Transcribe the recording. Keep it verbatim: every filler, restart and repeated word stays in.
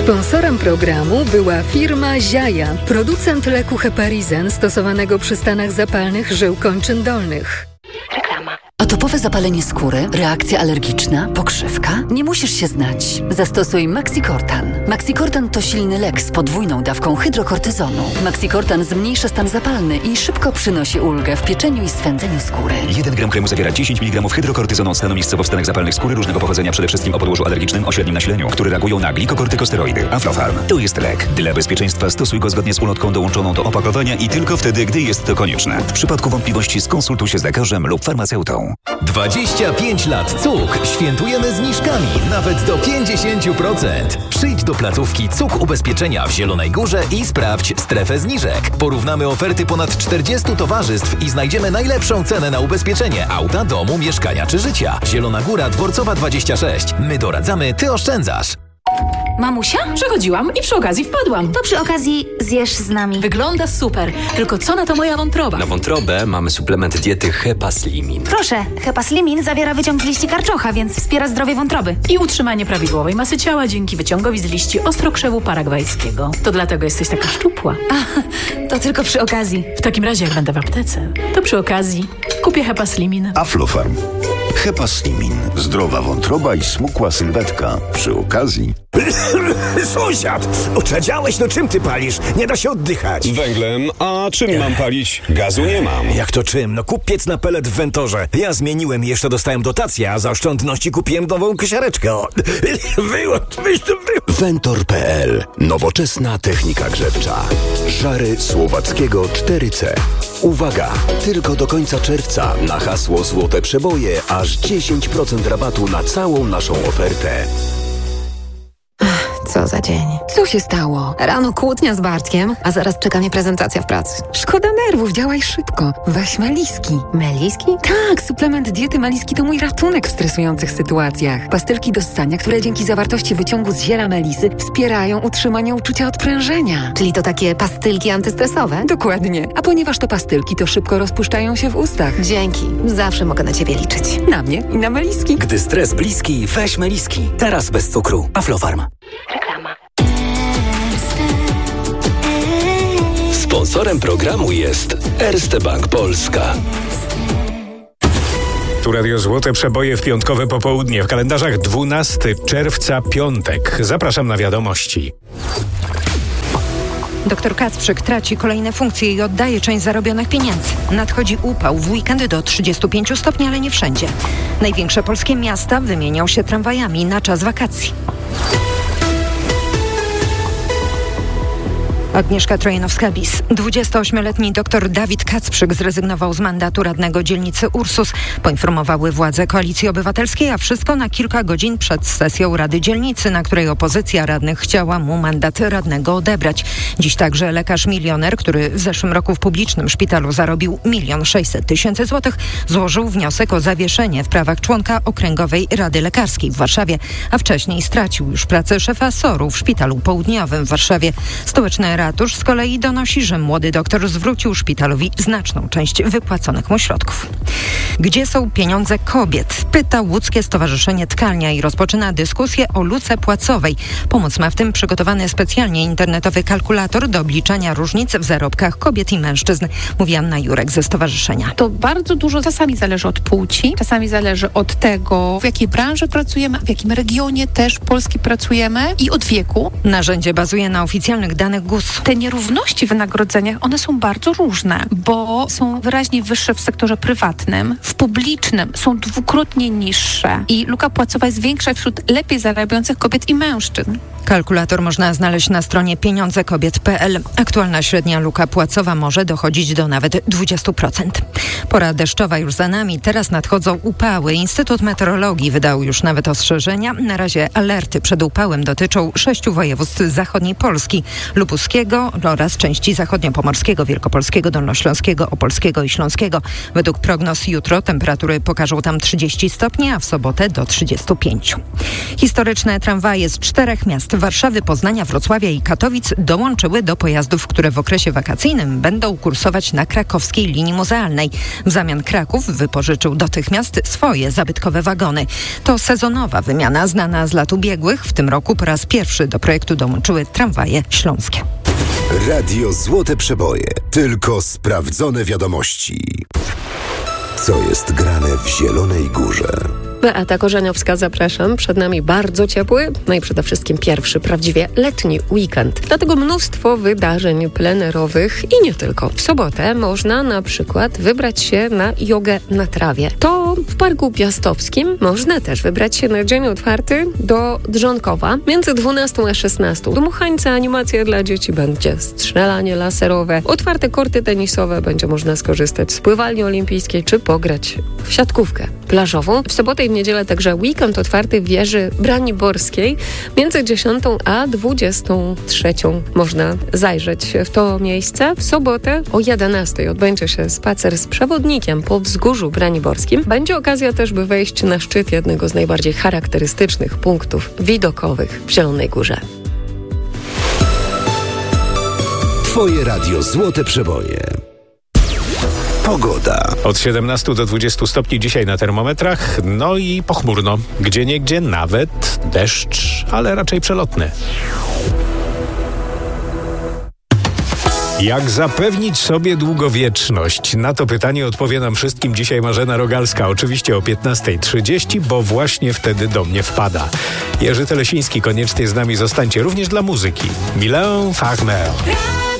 Sponsorem programu była firma Ziaja, producent leku Heparizen stosowanego przy stanach zapalnych żył kończyn dolnych. Reklama. Atopowe zapalenie skóry, reakcja alergiczna, pokrzywka? Nie musisz się znać. Zastosuj Maxicortan. Maxicortan to silny lek z podwójną dawką hydrokortyzonu. Maxicortan zmniejsza stan zapalny i szybko przynosi ulgę w pieczeniu i swędzeniu skóry. jeden gram kremu zawiera dziesięć miligramów hydrokortyzonu stanu miejscowo w stanach zapalnych skóry różnego pochodzenia, przede wszystkim o podłożu alergicznym o średnim nasileniu, które reagują na glikokortykosteroidy. Aflofarm to jest lek. Dla bezpieczeństwa stosuj go zgodnie z ulotką dołączoną do opakowania i tylko wtedy, gdy jest to konieczne. W przypadku wątpliwości skonsultuj się z lekarzem lub farmaceutą. dwadzieścia pięć lat C U K. Świętujemy zniżkami nawet do pięćdziesiąt procent. Przyjdź do placówki C U K Ubezpieczenia w Zielonej Górze i sprawdź strefę zniżek. Porównamy oferty ponad czterdziestu towarzystw i znajdziemy najlepszą cenę na ubezpieczenie auta, domu, mieszkania czy życia. Zielona Góra, Dworcowa dwadzieścia sześć. My doradzamy, ty oszczędzasz. Mamusia? Przechodziłam i przy okazji wpadłam. To przy okazji zjesz z nami. Wygląda super, tylko co na to moja wątroba? Na wątrobę mamy suplement diety Hepaslimin. Proszę, Hepaslimin zawiera wyciąg z liści karczocha, więc wspiera zdrowie wątroby. I utrzymanie prawidłowej masy ciała dzięki wyciągowi z liści ostrokrzewu paragwajskiego. To dlatego jesteś taka szczupła. A, to tylko przy okazji. W takim razie jak będę w aptece, to przy okazji kupię Hepaslimin. Aflofarm. Hepaslimin. Zdrowa wątroba i smukła sylwetka. Przy okazji... Sąsiad! Oczadziałeś? No czym ty palisz? Nie da się oddychać. Węglem. A czym mam palić? Gazu nie mam. Jak to czym? No kup piec na pelet w Wentorze. Ja zmieniłem i jeszcze dostałem dotację, a za oszczędności kupiłem nową kosiareczkę. O. Wyłącz, wyjść to wyłącz. Wentor kropka pe el. Nowoczesna technika grzewcza. Żary Słowackiego cztery C. Uwaga! Tylko do końca czerwca na hasło Złote Przeboje aż dziesięć procent rabatu na całą naszą ofertę. Co za dzień. Co się stało? Rano kłótnia z Bartkiem, a zaraz czeka mnie prezentacja w pracy. Szkoda nerwów, działaj szybko. Weź Meliski. Meliski? Tak, suplement diety Meliski to mój ratunek w stresujących sytuacjach. Pastylki do ssania, które dzięki zawartości wyciągu z ziela melisy wspierają utrzymanie uczucia odprężenia. Czyli to takie pastylki antystresowe? Dokładnie. A ponieważ to pastylki, to szybko rozpuszczają się w ustach. Dzięki. Zawsze mogę na ciebie liczyć. Na mnie i na Meliski. Gdy stres bliski, weź Meliski. Teraz bez cukru. Aflofarm. Reklama. Sponsorem programu jest Erste Bank Polska. Tu Radio Złote Przeboje w piątkowe popołudnie. W kalendarzach dwunastego czerwca, piątek. Zapraszam na wiadomości. Doktor Kacprzyk traci kolejne funkcje i oddaje część zarobionych pieniędzy. Nadchodzi upał w weekend do trzydziestu pięciu stopni, ale nie wszędzie. Największe polskie miasta wymienią się tramwajami na czas wakacji. Agnieszka Trojanowska-Bis. dwudziestoośmioletni doktor Dawid Kacprzyk zrezygnował z mandatu radnego dzielnicy Ursus. Poinformowały władze Koalicji Obywatelskiej, a wszystko na kilka godzin przed sesją Rady Dzielnicy, na której opozycja radnych chciała mu mandat radnego odebrać. Dziś także lekarz milioner, który w zeszłym roku w publicznym szpitalu zarobił milion sześćset tysięcy złotych, złożył wniosek o zawieszenie w prawach członka Okręgowej Rady Lekarskiej w Warszawie, a wcześniej stracił już pracę szefa S O R-u w Szpitalu Południowym w Warszawie. Stołeczny Ratusz z kolei donosi, że młody doktor zwrócił szpitalowi znaczną część wypłaconych mu środków. Gdzie są pieniądze kobiet? Pyta Łódzkie Stowarzyszenie Tkalnia i rozpoczyna dyskusję o luce płacowej. Pomoc ma w tym przygotowany specjalnie internetowy kalkulator do obliczania różnic w zarobkach kobiet i mężczyzn, mówi Anna Jurek ze stowarzyszenia. To bardzo dużo czasami zależy od płci, czasami zależy od tego, w jakiej branży pracujemy, w jakim regionie też Polski pracujemy i od wieku. Narzędzie bazuje na oficjalnych danych G U S. Te nierówności w wynagrodzeniach, one są bardzo różne, bo są wyraźnie wyższe w sektorze prywatnym, w publicznym są dwukrotnie niższe i luka płacowa jest większa wśród lepiej zarabiających kobiet i mężczyzn. Kalkulator można znaleźć na stronie pieniądze kobiet kropka pe el. Aktualna średnia luka płacowa może dochodzić do nawet dwudziestu procent. Pora deszczowa już za nami, teraz nadchodzą upały. Instytut Meteorologii wydał już nawet ostrzeżenia. Na razie alerty przed upałem dotyczą sześciu województw zachodniej Polski, lubuskiego oraz części zachodniopomorskiego, wielkopolskiego, dolnośląskiego, opolskiego i śląskiego. Według prognoz jutro temperatury pokażą tam trzydzieści stopni, a w sobotę do trzydziestu pięciu. Historyczne tramwaje z czterech miast miast Warszawy, Poznania, Wrocławia i Katowic dołączyły do pojazdów, które w okresie wakacyjnym będą kursować na krakowskiej linii muzealnej. W zamian Kraków wypożyczył dotychmiast swoje zabytkowe wagony. To sezonowa wymiana znana z lat ubiegłych. W tym roku po raz pierwszy do projektu dołączyły tramwaje śląskie. Radio Złote Przeboje. Tylko sprawdzone wiadomości. Co jest grane w Zielonej Górze? Beata Korzeniowska, zapraszam. Przed nami bardzo ciepły, no i przede wszystkim pierwszy prawdziwie letni weekend. Dlatego mnóstwo wydarzeń plenerowych i nie tylko. W sobotę można na przykład wybrać się na jogę na trawie. To w Parku Piastowskim można też wybrać się na dzień otwarty do Drzonkowa między dwunastą a szesnastą. Dmuchańce, animacje dla dzieci, będzie strzelanie laserowe, otwarte korty tenisowe, będzie można skorzystać z pływalni olimpijskiej czy pograć w siatkówkę plażową. W sobotę i w niedzielę także weekend otwarty w wieży Braniborskiej. Między dziesiątą a dwudziestą trzecią można zajrzeć w to miejsce. W sobotę o jedenastej odbędzie się spacer z przewodnikiem po wzgórzu braniborskim. Będzie okazja też, by wejść na szczyt jednego z najbardziej charakterystycznych punktów widokowych w Zielonej Górze. Twoje radio Złote Przeboje. Pogoda. Od siedemnastu do dwudziestu stopni dzisiaj na termometrach, no i pochmurno. Gdzieniegdzie nawet deszcz, ale raczej przelotny. Jak zapewnić sobie długowieczność? Na to pytanie odpowie nam wszystkim dzisiaj Marzena Rogalska. Oczywiście o piętnasta trzydzieści, bo właśnie wtedy do mnie wpada. Jerzy Telesiński, koniecznie z nami zostańcie, również dla muzyki. Mylène Farmer.